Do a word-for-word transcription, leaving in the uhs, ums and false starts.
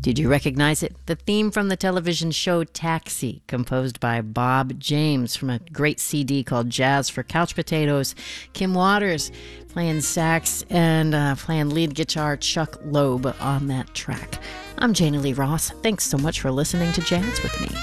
Did you recognize it? The theme from the television show Taxi, composed by Bob James from a great C D called Jazz for Couch Potatoes. Kim Waters playing sax and uh, playing lead guitar, Chuck Loeb on that track. I'm Janie Lee Ross. Thanks so much for listening to Jazz with me.